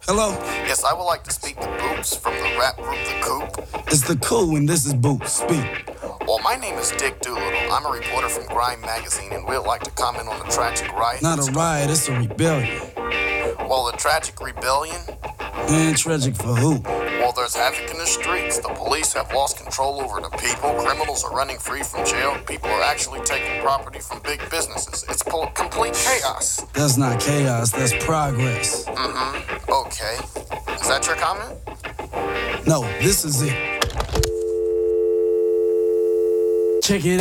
Hello? Yes, I would like to speak to Boots from the rap group The Coop. It's The Cool, and this is Boots. Speak. Well, my name is Dick Doolittle. I'm a reporter from Grime Magazine, and we'd like to comment on the tragic riot. Not a riot, it's a rebellion. Well, the tragic rebellion? And tragic for who? Well, there's havoc in the streets. The police have lost control over the people. Criminals are running free from jail. People are actually taking property from big businesses. It's complete chaos. That's not chaos, that's progress. Okay. Is that your comment? No, this is it. Check it